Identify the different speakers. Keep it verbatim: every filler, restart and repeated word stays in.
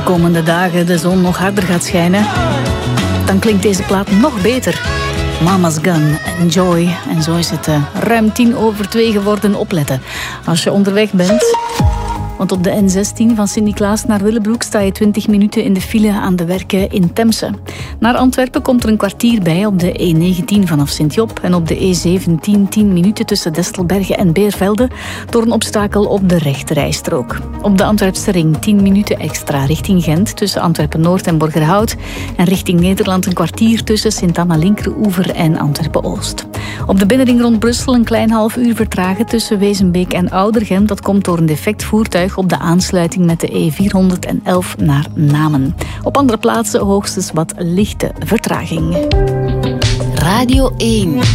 Speaker 1: komende dagen de zon nog harder gaat schijnen, dan klinkt deze plaat nog beter. Mama's Gun, Enjoy. En zo is het uh, ruim tien over twee geworden. Opletten als je onderweg bent. Want op de N zestien van Sint-Niklaas naar Willebroek sta je twintig minuten in de file aan de werken in Temse. Naar Antwerpen komt er een kwartier bij op de E negentien vanaf Sint-Job en op de E zeventien tien minuten tussen Destelbergen en Beervelde door een obstakel op de rechterrijstrook. Op de Antwerpse ring tien minuten extra richting Gent tussen Antwerpen-Noord en Borgerhout en richting Nederland een kwartier tussen Sint-Anna-Linkeroever en Antwerpen-Oost. Op de binnenring rond Brussel een klein half uur vertragen tussen Wezenbeek en Oudergem. Dat komt door een defect voertuig op de aansluiting met de E vierhonderdelf naar Namen. Op andere plaatsen hoogstens wat lichte vertraging.
Speaker 2: Radio één.